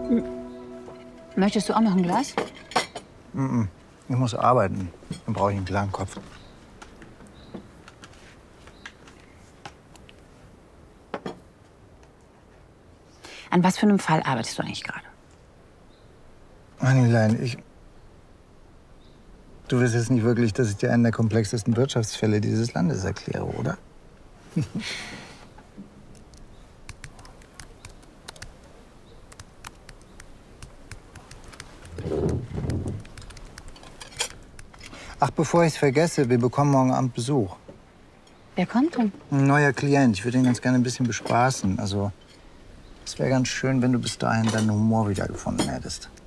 Möchtest du auch noch ein Glas? Ich muss arbeiten. Dann brauche ich einen klaren Kopf. An was für einem Fall arbeitest du eigentlich gerade? Annilein, du willst jetzt nicht wirklich, dass ich dir einen der komplexesten Wirtschaftsfälle dieses Landes erkläre, oder? Ach, bevor ich es vergesse, wir bekommen morgen Abend Besuch. Wer kommt denn? Ein neuer Klient. Ich würde ihn ganz gerne ein bisschen bespaßen. Also, es wäre ganz schön, wenn du bis dahin deinen Humor wiedergefunden hättest.